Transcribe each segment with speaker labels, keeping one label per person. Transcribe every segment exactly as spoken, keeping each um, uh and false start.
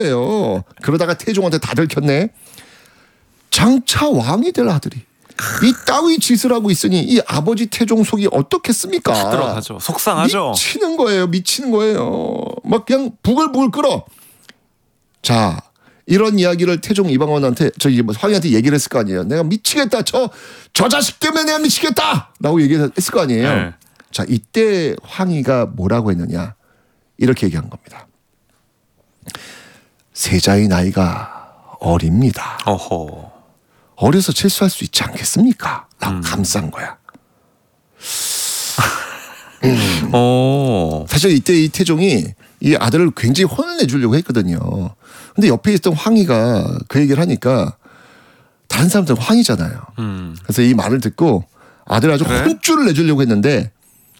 Speaker 1: 거예요. 그러다가 태종한테 다 들켰네. 장차 왕이 될 아들이 이 따위 짓을 하고 있으니 이 아버지 태종 속이 어떻겠습니까?
Speaker 2: 들어가죠. 속상하죠.
Speaker 1: 미치는 거예요. 미치는 거예요. 막 그냥 부글부글 끓어. 자, 이런 이야기를 태종 이방원한테 저기 뭐 황희한테 얘기를 했을 거 아니에요. 내가 미치겠다. 저, 저 자식 때문에 내가 미치겠다. 라고 얘기했을 거 아니에요.
Speaker 2: 네.
Speaker 1: 자, 이때 황희가 뭐라고 했느냐. 이렇게 얘기한 겁니다. 세자의 나이가 어립니다.
Speaker 2: 어허.
Speaker 1: 어려서 실수할 수 있지 않겠습니까? 라고
Speaker 2: 음.
Speaker 1: 감싼 거야.
Speaker 2: 음. 어.
Speaker 1: 사실 이때 이 태종이 이 아들을 굉장히 혼을 내주려고 했거든요. 근데 옆에 있던 황희가 그 얘기를 하니까 다른 사람들은 황희잖아요.
Speaker 2: 음.
Speaker 1: 그래서 이 말을 듣고 아들 아주
Speaker 2: 그래?
Speaker 1: 혼쭐을 내주려고 했는데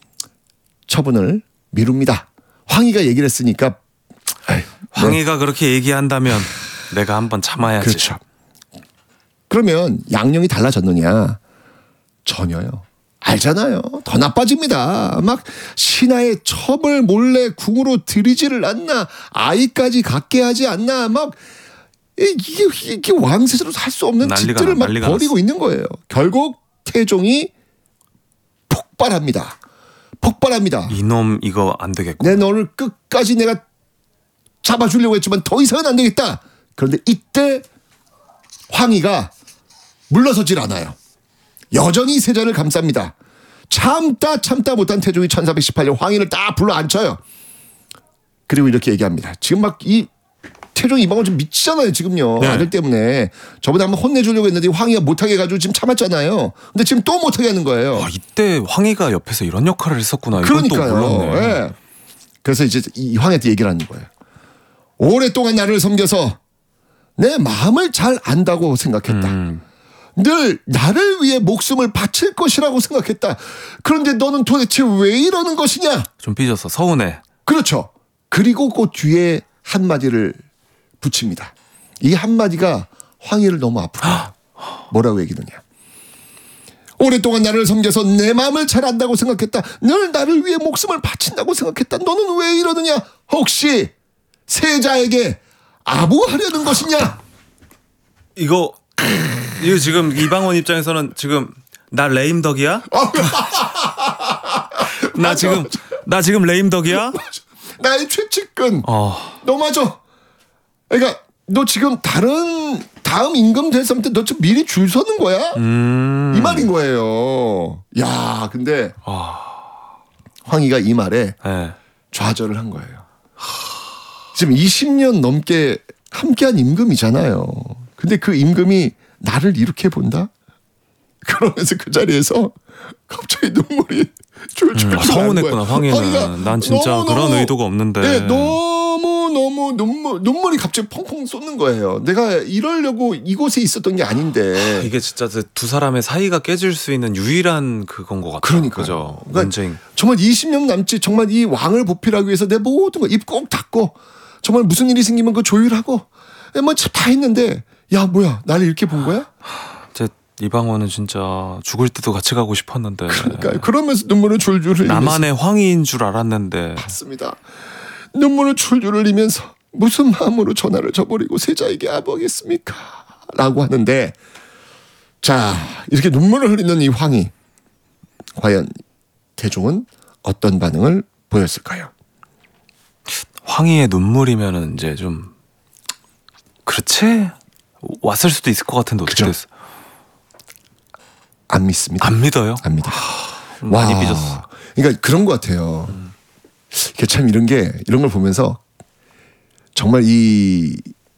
Speaker 1: 처분을 미룹니다. 황희가 얘기를 했으니까 에이,
Speaker 2: 황희가 그렇게 얘기한다면 내가 한번 참아야지.
Speaker 1: 그렇죠. 그러면 양령이 달라졌느냐? 전혀요. 알잖아요. 더 나빠집니다. 막 신하의 첩을 몰래 궁으로 들이지를 않나, 아이까지 갖게 하지 않나, 막 이게 이게 왕세자로 살 수 없는
Speaker 2: 난리가
Speaker 1: 짓들을
Speaker 2: 나,
Speaker 1: 막
Speaker 2: 난리가
Speaker 1: 벌이고
Speaker 2: 났어.
Speaker 1: 있는 거예요. 결국 태종이 폭발합니다. 폭발합니다.
Speaker 2: 이놈 이거 안 되겠고.
Speaker 1: 내 너를 끝까지 내가 잡아주려고 했지만 더 이상은 안 되겠다. 그런데 이때 황희가 물러서질 않아요. 여전히 세자를 감쌉니다. 참다 참다 못한 태종이 천사백십팔 년 황희를 딱 불러 앉혀요. 그리고 이렇게 얘기합니다. 지금 막 이 태종 이방원 좀 미치잖아요. 지금요.
Speaker 2: 네.
Speaker 1: 아들 때문에. 저번에 한번 혼내주려고 했는데 황희가 못하게 해가지고 지금 참았잖아요. 근데 지금 또 못하게 하는 거예요.
Speaker 2: 아, 이때 황희가 옆에서 이런 역할을 했었구나. 이건 또
Speaker 1: 그러니까요.
Speaker 2: 몰랐네.
Speaker 1: 예. 그래서 이제 이 황희한테 얘기를 하는 거예요. 오랫동안 나를 섬겨서 내 마음을 잘 안다고 생각했다.
Speaker 2: 음.
Speaker 1: 늘 나를 위해 목숨을 바칠 것이라고 생각했다. 그런데 너는 도대체 왜 이러는 것이냐?
Speaker 2: 좀 삐졌어. 서운해.
Speaker 1: 그렇죠. 그리고 그 뒤에 한마디를 붙입니다. 이 한마디가 황희를 너무 아프다. 뭐라고 얘기느냐. 오랫동안 나를 섬겨서 내 마음을 잘 안다고 생각했다. 늘 나를 위해 목숨을 바친다고 생각했다. 너는 왜 이러느냐? 혹시 세자에게 아부하려는 것이냐?
Speaker 2: 이거 이거 지금 이방원 입장에서는 지금 나 레임덕이야? 나 지금 나 지금 레임덕이야?
Speaker 1: 나의 최측근.
Speaker 2: 어.
Speaker 1: 너 맞아. 그러니까 너 지금 다른 다음 임금 될 사람한테 너 지금 미리 줄 서는 거야?
Speaker 2: 음.
Speaker 1: 이 말인 거예요. 야, 근데
Speaker 2: 아.
Speaker 1: 황희가 이 말에
Speaker 2: 네.
Speaker 1: 좌절을 한 거예요. 지금 이십 년 넘게 함께한 임금이잖아요. 근데 그 임금이 나를 이렇게 본다? 그러면서 그 자리에서 갑자기 눈물이 줄줄
Speaker 2: 음,
Speaker 1: 나는
Speaker 2: 서운했구나
Speaker 1: 거예요.
Speaker 2: 황희는. 난 진짜
Speaker 1: 너무,
Speaker 2: 그런
Speaker 1: 너무,
Speaker 2: 의도가 없는데.
Speaker 1: 네, 너무 너무 눈물 눈물이 갑자기 펑펑 쏟는 거예요. 내가 이러려고 이곳에 있었던 게 아닌데.
Speaker 2: 이게 진짜 두 사람의 사이가 깨질 수 있는 유일한 그건 것 같아요.
Speaker 1: 그러니까요.
Speaker 2: 그죠?
Speaker 1: 그러니까
Speaker 2: 논쟁.
Speaker 1: 정말 이십 년 남짓 정말 이 왕을 보필하기 위해서 내 모든 거 입 꼭 닫고 정말 무슨 일이 생기면 그 조율하고 뭐 다 했는데 야 뭐야 나를 이렇게 본 거야?
Speaker 2: 제 이방원은 진짜 죽을 때도 같이 가고 싶었는데.
Speaker 1: 그러니까 그러면서 눈물을 줄줄 흘리면서
Speaker 2: 나만의 황희인 줄 알았는데.
Speaker 1: 맞습니다. 눈물을 줄줄 흘리면서 무슨 마음으로 전화를 저버리고 세자에게 아부하겠습니까? 라고 하는데 자 이렇게 눈물을 흘리는 이 황희 과연 태종은 어떤 반응을 보였을까요?
Speaker 2: 황희의 눈물이면은 이제 좀 그렇지? 왔을 수도 있을 것 같은데 어떻게
Speaker 1: 그죠?
Speaker 2: 됐어?
Speaker 1: 안 믿습니다.
Speaker 2: 안 믿어요?
Speaker 1: 안 믿어.
Speaker 2: 좀 많이 삐졌어.
Speaker 1: 그러니까 그런 것 같아요.
Speaker 2: 음.
Speaker 1: 이게 참 이런 게 이런 걸 보면서 정말 이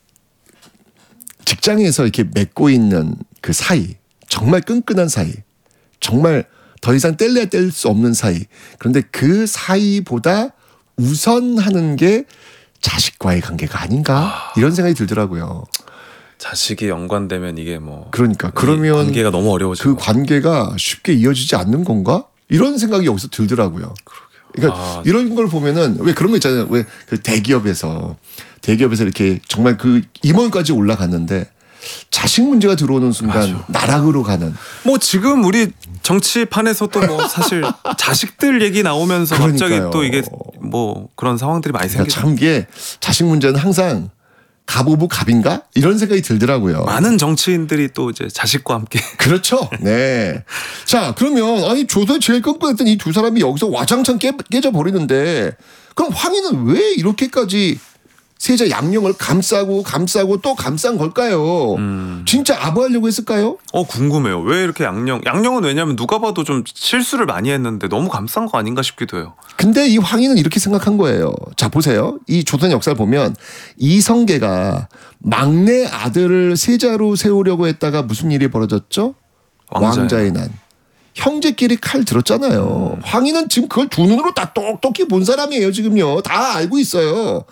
Speaker 1: 직장에서 이렇게 맺고 있는 그 사이, 정말 끈끈한 사이, 정말 더 이상 뗄래야 뗄 수 없는 사이. 그런데 그 사이보다 우선하는 게 자식과의 관계가 아닌가 이런 생각이 들더라고요.
Speaker 2: 자식이 연관되면 이게 뭐
Speaker 1: 그러니까 그러면
Speaker 2: 관계가 너무 어려워지고.
Speaker 1: 그 관계가 쉽게 이어지지 않는 건가? 이런 생각이 여기서 들더라고요. 그러니까
Speaker 2: 아.
Speaker 1: 이런 걸 보면은 왜 그런 거 있잖아요. 왜 그 대기업에서 대기업에서 이렇게 정말 그 임원까지 올라갔는데 자식 문제가 들어오는 순간
Speaker 2: 맞아.
Speaker 1: 나락으로 가는.
Speaker 2: 뭐 지금 우리 정치판에서도 뭐 사실 자식들 얘기 나오면서
Speaker 1: 그러니까요.
Speaker 2: 갑자기 또 이게 뭐 그런 상황들이 많이
Speaker 1: 그러니까
Speaker 2: 생기죠.
Speaker 1: 참 이게 자식 문제는 항상 갑오브 갑인가 이런 생각이 들더라고요.
Speaker 2: 많은 정치인들이 또 이제 자식과 함께
Speaker 1: 그렇죠. 네. 자 그러면 아니 조선이 제일 끔찍했던 이 두 사람이 여기서 와장창 깨, 깨져 버리는데 그럼 황희는 왜 이렇게까지 세자 양령을 감싸고 감싸고 또 감싼 걸까요? 음. 진짜 아부하려고 했을까요?
Speaker 2: 어 궁금해요. 왜 이렇게 양령? 양령은 왜냐면 누가 봐도 좀 실수를 많이 했는데 너무 감싼 거 아닌가 싶기도 해요.
Speaker 1: 근데 이 황희는 이렇게 생각한 거예요. 자 보세요. 이 조선 역사를 보면 이성계가 막내 아들을 세자로 세우려고 했다가 무슨 일이 벌어졌죠? 왕자의, 왕자의 난. 형제끼리 칼 들었잖아요. 음. 황희는 지금 그걸 두 눈으로 다 똑똑히 본 사람이에요. 지금요. 다 알고 있어요.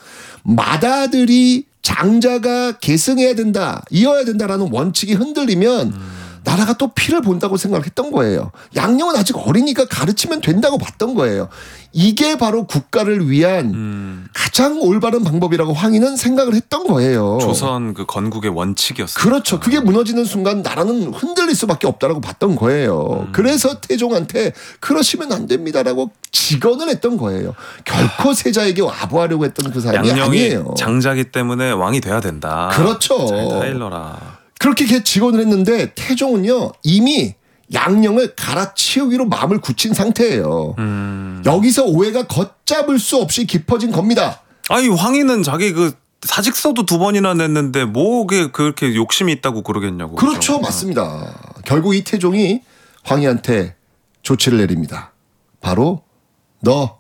Speaker 1: 맏아들이 장자가 계승해야 된다, 이어야 된다라는 원칙이 흔들리면 음. 나라가 또 피를 본다고 생각을 했던 거예요. 양령은 아직 어리니까 가르치면 된다고 봤던 거예요. 이게 바로 국가를 위한 음. 가장 올바른 방법이라고 황희는 생각을 했던 거예요.
Speaker 2: 조선 그 건국의 원칙이었어요.
Speaker 1: 그렇죠. 그게 무너지는 순간 나라는 흔들릴 수밖에 없다라고 봤던 거예요. 음. 그래서 태종한테 그러시면 안 됩니다라고 직언을 했던 거예요. 결코 세자에게 아부하려고 했던 그 사람이
Speaker 2: 양령이
Speaker 1: 아니에요.
Speaker 2: 장자기 때문에 왕이 돼야 된다.
Speaker 1: 그렇죠.
Speaker 2: 잘 타일러라.
Speaker 1: 그렇게 직언을 했는데 태종은요 이미 양령을 갈아치우기로 마음을 굳힌 상태예요. 음. 여기서 오해가 걷잡을 수 없이 깊어진 겁니다.
Speaker 2: 아니 황희는 자기 그 사직서도 두 번이나 냈는데 뭐게 그렇게 욕심이 있다고 그러겠냐고.
Speaker 1: 그렇죠, 그렇죠? 맞습니다. 결국 이 태종이 황희한테 조치를 내립니다. 바로 너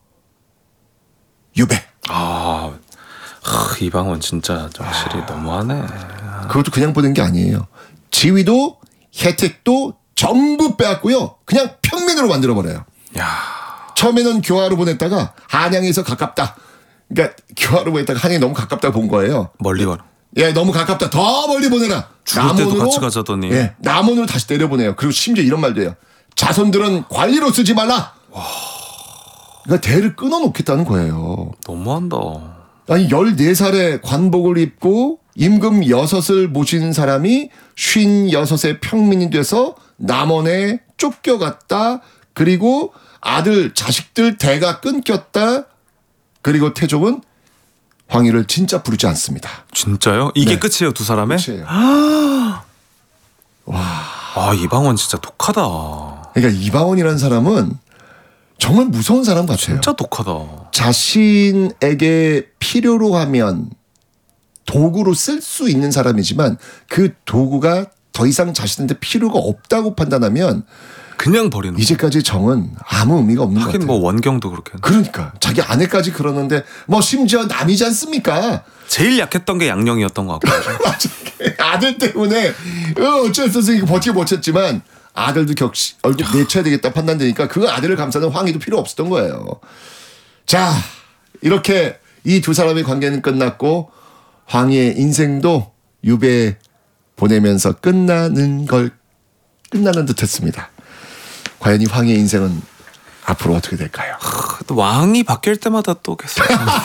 Speaker 1: 유배.
Speaker 2: 아, 이방원 진짜 확실히 아. 너무하네.
Speaker 1: 그것도 그냥 보낸 게 아니에요. 지위도 혜택도 전부 빼앗고요. 그냥 평민으로 만들어버려요.
Speaker 2: 야.
Speaker 1: 처음에는 교화로 보냈다가 한양에서 가깝다. 그러니까 교화로 보냈다가 한양이 너무 가깝다고 본 거예요.
Speaker 2: 멀리 가라.
Speaker 1: 예, 너무 가깝다. 더 멀리 보내라.
Speaker 2: 죽을 때도 같이 가자더니.
Speaker 1: 예, 남원으로 다시 때려보내요. 그리고 심지어 이런 말도 해요. 자손들은 관리로 쓰지 말라. 와. 그러니까 대를 끊어놓겠다는 거예요.
Speaker 2: 너무한다.
Speaker 1: 아니 열네 살에 관복을 입고 임금 여섯을 모신 사람이 쉰여섯의 평민이 돼서 남원에 쫓겨갔다. 그리고 아들 자식들 대가 끊겼다. 그리고 태종은 황희를 진짜 부르지 않습니다.
Speaker 2: 진짜요? 이게 네. 끝이에요, 두 사람의?
Speaker 1: 끝이에요.
Speaker 2: 와, 아 이방원 진짜 독하다.
Speaker 1: 그러니까 이방원이라는 사람은 정말 무서운 사람 같아요.
Speaker 2: 진짜 독하다.
Speaker 1: 자신에게 필요로 하면 도구로 쓸 수 있는 사람이지만 그 도구가 더 이상 자신한테 필요가 없다고 판단하면
Speaker 2: 그냥 버리는
Speaker 1: 이제까지 정은 아무 의미가 없는 것 같아요.
Speaker 2: 하긴 뭐 원경도 그렇게 했는데.
Speaker 1: 그러니까 자기 아내까지 그러는데 뭐 심지어 남이지 않습니까?
Speaker 2: 제일 약했던 게 양령이었던 것 같고.
Speaker 1: 맞아. 아들 때문에 어쩔 수 없이 버티고 버텼지만 아들도 격시 얼굴 내쳐야 되겠다 판단되니까 그 아들을 감싸는 황희도 필요 없었던 거예요. 자 이렇게 이 두 사람의 관계는 끝났고 황희의 인생도 유배 보내면서 끝나는 걸 끝나는 듯했습니다. 과연 이 황희의 인생은 앞으로 어떻게 될까요?
Speaker 2: 또 왕이 바뀔 때마다 또 계속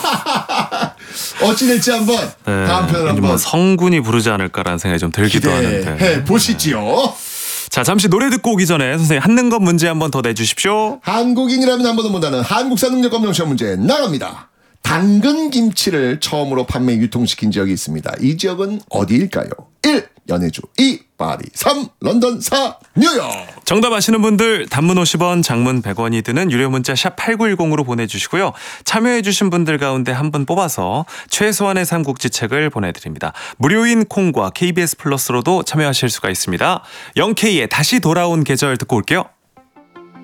Speaker 1: 어찌 될지 한번 네, 다음 편을 한번
Speaker 2: 뭐 성군이 부르지 않을까라는 생각이 좀 들기도 하는데
Speaker 1: 해 보시지요.
Speaker 2: 자 잠시 노래 듣고 오기 전에 선생님 한능검 문제 한번 더 내주십시오.
Speaker 1: 한국인이라면 한 번도 못하는 한국사 능력 검정 시험 문제 나갑니다. 당근 김치를 처음으로 판매 유통시킨 지역이 있습니다. 이 지역은 어디일까요? 일. 연해주, 이. 파리, 삼. 런던, 사. 뉴욕.
Speaker 2: 정답 아시는 분들 단문 오십 원, 장문 백 원이 드는 유료 문자 샵 팔구일공으로 보내주시고요. 참여해 주신 분들 가운데 한 분 뽑아서 최소한의 삼국지책을 보내드립니다. 무료인 콩과 케이비에스 플러스로도 참여하실 수가 있습니다. 영케이의 다시 돌아온 계절 듣고 올게요.